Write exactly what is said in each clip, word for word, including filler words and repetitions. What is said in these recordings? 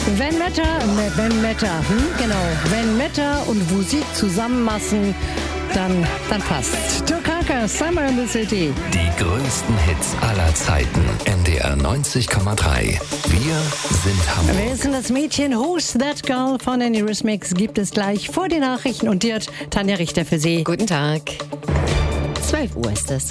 Wenn Meta, ne, wenn Meta, hm, genau, wenn Meta und Musik zusammenmassen, dann, dann passt's. Tukaka, Summer in the City. Die größten Hits aller Zeiten. N D R neunzig Komma drei. Wir sind Hamburg. Wer ist denn das Mädchen? Who's That Girl von den Eurythmics gibt es gleich vor den Nachrichten und dir Tanja Richter für Sie. Guten Tag. zwölf Uhr ist es.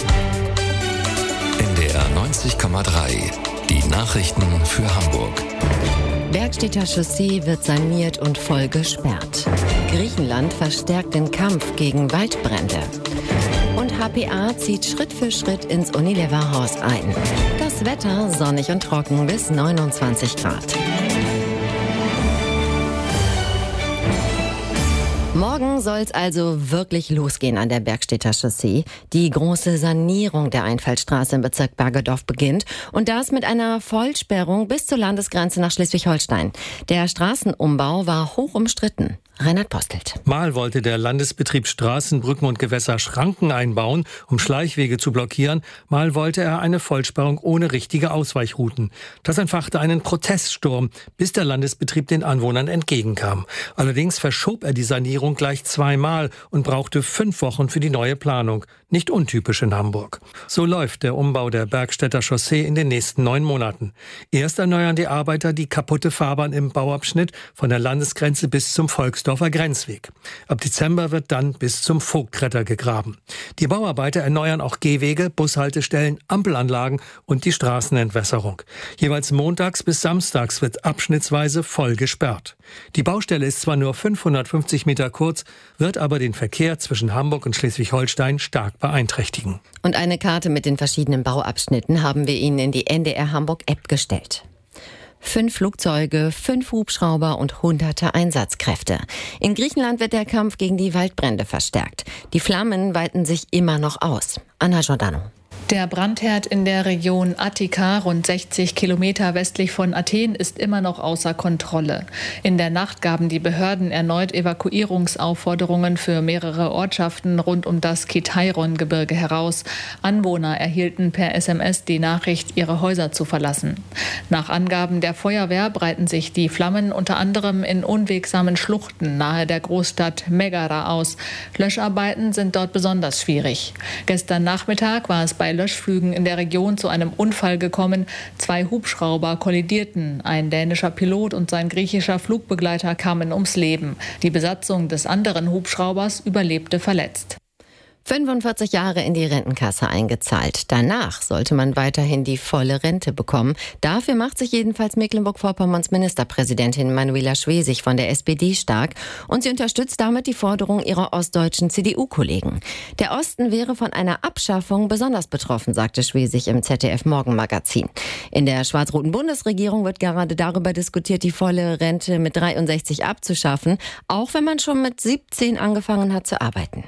N D R neunzig Komma drei. Die Nachrichten für Hamburg. Bergstedter Chaussee wird saniert und voll gesperrt. Griechenland verstärkt den Kampf gegen Waldbrände. Und H P A zieht Schritt für Schritt ins Unilever-Haus ein. Das Wetter sonnig und trocken bis neunundzwanzig Grad. Morgen soll es also wirklich losgehen an der Bergstedter Chaussee. Die große Sanierung der Einfallstraße im Bezirk Bergedorf beginnt und das mit einer Vollsperrung bis zur Landesgrenze nach Schleswig-Holstein. Der Straßenumbau war hoch umstritten. Reinhard Postelt. Mal wollte der Landesbetrieb Straßen, Brücken und Gewässer Schranken einbauen, um Schleichwege zu blockieren. Mal wollte er eine Vollsperrung ohne richtige Ausweichrouten. Das entfachte einen Proteststurm, bis der Landesbetrieb den Anwohnern entgegenkam. Allerdings verschob er die Sanierung gleich zweimal und brauchte fünf Wochen für die neue Planung. Nicht untypisch in Hamburg. So läuft der Umbau der Bergstedter Chaussee in den nächsten neun Monaten. Erst erneuern die Arbeiter die kaputte Fahrbahn im Bauabschnitt von der Landesgrenze bis zum Volksdorfer Grenzweg. Ab Dezember wird dann bis zum Vogtretter gegraben. Die Bauarbeiter erneuern auch Gehwege, Bushaltestellen, Ampelanlagen und die Straßenentwässerung. Jeweils montags bis samstags wird abschnittsweise voll gesperrt. Die Baustelle ist zwar nur fünfhundertfünfzig Meter kurz, wird aber den Verkehr zwischen Hamburg und Schleswig-Holstein stark beeinträchtigen. Und eine Karte mit den verschiedenen Bauabschnitten haben wir Ihnen in die N D R Hamburg App gestellt. Fünf Flugzeuge, fünf Hubschrauber und hunderte Einsatzkräfte. In Griechenland wird der Kampf gegen die Waldbrände verstärkt. Die Flammen weiten sich immer noch aus. Anna Giordano. Der Brandherd in der Region Attika, rund sechzig Kilometer westlich von Athen, ist immer noch außer Kontrolle. In der Nacht gaben die Behörden erneut Evakuierungsaufforderungen für mehrere Ortschaften rund um das Kitairon-Gebirge heraus. Anwohner erhielten per S M S die Nachricht, ihre Häuser zu verlassen. Nach Angaben der Feuerwehr breiten sich die Flammen unter anderem in unwegsamen Schluchten nahe der Großstadt Megara aus. Löscharbeiten sind dort besonders schwierig. Gestern Nachmittag war es bei Löschflügen in der Region zu einem Unfall gekommen. Zwei Hubschrauber kollidierten. Ein dänischer Pilot und sein griechischer Flugbegleiter kamen ums Leben. Die Besatzung des anderen Hubschraubers überlebte verletzt. fünfundvierzig Jahre in die Rentenkasse eingezahlt. Danach sollte man weiterhin die volle Rente bekommen. Dafür macht sich jedenfalls Mecklenburg-Vorpommerns Ministerpräsidentin Manuela Schwesig von der S P D stark. Und sie unterstützt damit die Forderung ihrer ostdeutschen C D U-Kollegen. Der Osten wäre von einer Abschaffung besonders betroffen, sagte Schwesig im Z D F-Morgenmagazin. In der schwarz-roten Bundesregierung wird gerade darüber diskutiert, die volle Rente mit dreiundsechzig abzuschaffen, auch wenn man schon mit siebzehn angefangen hat zu arbeiten.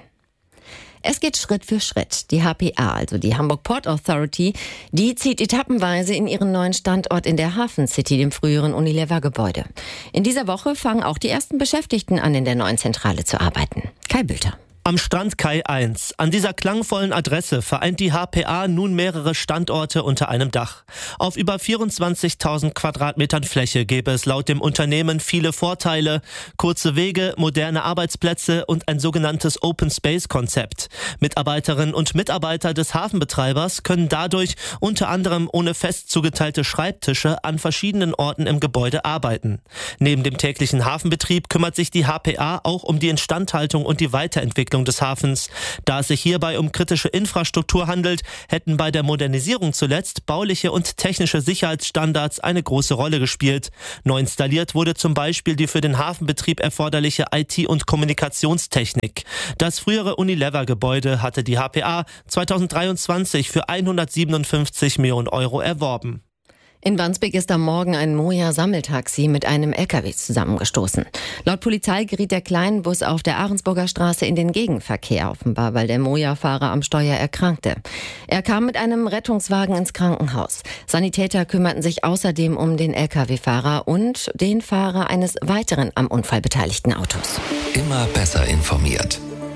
Es geht Schritt für Schritt. Die H P A, also die Hamburg Port Authority, die zieht etappenweise in ihren neuen Standort in der Hafen City, dem früheren Unilever-Gebäude. In dieser Woche fangen auch die ersten Beschäftigten an, in der neuen Zentrale zu arbeiten. Kai Bülter. Am Strand Kai eins. An dieser klangvollen Adresse vereint die H P A nun mehrere Standorte unter einem Dach. Auf über vierundzwanzigtausend Quadratmetern Fläche gäbe es laut dem Unternehmen viele Vorteile. Kurze Wege, moderne Arbeitsplätze und ein sogenanntes Open-Space-Konzept. Mitarbeiterinnen und Mitarbeiter des Hafenbetreibers können dadurch unter anderem ohne fest zugeteilte Schreibtische an verschiedenen Orten im Gebäude arbeiten. Neben dem täglichen Hafenbetrieb kümmert sich die H P A auch um die Instandhaltung und die Weiterentwicklung des Hafens. Da es sich hierbei um kritische Infrastruktur handelt, hätten bei der Modernisierung zuletzt bauliche und technische Sicherheitsstandards eine große Rolle gespielt. Neu installiert wurde zum Beispiel die für den Hafenbetrieb erforderliche I T- und Kommunikationstechnik. Das frühere Unilever-Gebäude hatte die H P A zweitausenddreiundzwanzig für hundertsiebenundfünfzig Millionen Euro erworben. In Wandsbek ist am Morgen ein Moja-Sammeltaxi mit einem L K W zusammengestoßen. Laut Polizei geriet der Kleinbus auf der Ahrensburger Straße in den Gegenverkehr, offenbar weil der Moja-Fahrer am Steuer erkrankte. Er kam mit einem Rettungswagen ins Krankenhaus. Sanitäter kümmerten sich außerdem um den L K W-Fahrer und den Fahrer eines weiteren am Unfall beteiligten Autos. Immer besser informiert. N D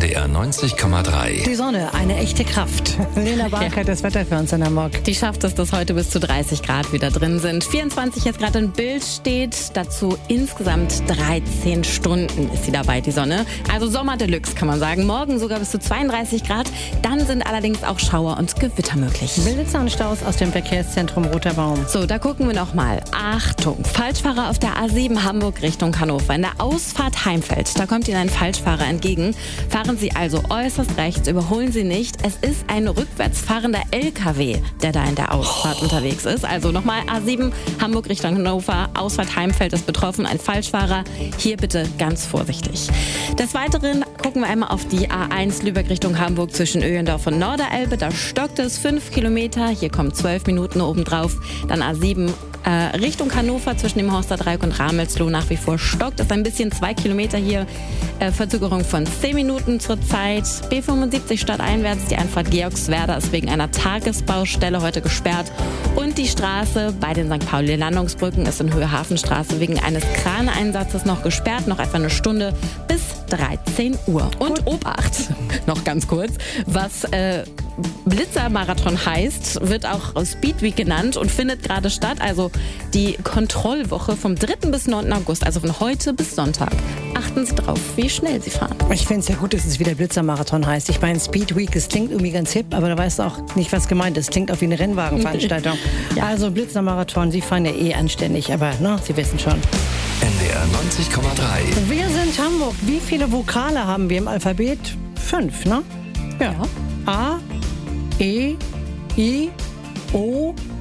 D R neunzig Komma drei. Die Sonne, eine echte Kraft. Lena Bark hat das Wetter für uns in Hamburg. Die schafft es, dass heute bis zu dreißig Grad wieder drin sind. vierundzwanzig jetzt gerade in Bild steht. Dazu insgesamt dreizehn Stunden ist sie dabei, die Sonne. Also Sommer Deluxe, kann man sagen. Morgen sogar bis zu zweiunddreißig Grad. Dann sind allerdings auch Schauer und Gewitter möglich. Blitzer und Staus aus dem Verkehrszentrum Roter Baum. So, da gucken wir nochmal. Achtung, Falschfahrer auf der A sieben Hamburg Richtung Hannover. In der Ausfahrt Heimfeld, da kommt Ihnen ein Falschfahrer entgegen. Fahren Sie also äußerst rechts, überholen Sie nicht. Es ist ein rückwärts fahrender L K W, der da in der Ausfahrt oh. unterwegs ist. Also nochmal A sieben Hamburg Richtung Hannover, Ausfahrt Heimfeld ist betroffen, ein Falschfahrer. Hier bitte ganz vorsichtig. Des Weiteren gucken wir einmal auf die A eins Lübeck Richtung Hamburg zwischen Öhlendorf und Norderelbe. Da stockt es fünf Kilometer. Hier kommen zwölf Minuten obendrauf. Dann A sieben äh, Richtung Hannover zwischen dem Horster Dreieck und Ramelsloh. Nach wie vor stockt es ein bisschen. Zwei Kilometer hier. Äh, Verzögerung von zehn Minuten zurzeit. B fünfundsiebzig stadteinwärts. Die Einfahrt Georgswerda ist wegen einer Tagesbaustelle heute gesperrt. Und die Straße bei den Sankt Pauli Landungsbrücken ist in Höhe Hafenstraße wegen eines Kraneinsatzes noch gesperrt. Noch etwa eine Stunde bis dreizehn Uhr. Und Obacht, noch ganz kurz, was äh, Blitzermarathon heißt, wird auch Speed Week genannt und findet gerade statt. Also die Kontrollwoche vom dritten bis neunten August, also von heute bis Sonntag. Achten Sie drauf, wie schnell Sie fahren. Ich finde es ja gut, dass es wieder Blitzermarathon heißt. Ich meine, Speed Week, das klingt irgendwie ganz hip, aber da weißt du auch nicht, was gemeint ist. Klingt auch wie eine Rennwagenveranstaltung. Ja. Also Blitzermarathon, Sie fahren ja eh anständig, aber ne, Sie wissen schon. N D R neunzig Komma drei. Wir sind Hamburg. Wie viele Vokale haben wir im Alphabet? Fünf, ne? Ja. A, E, I, O,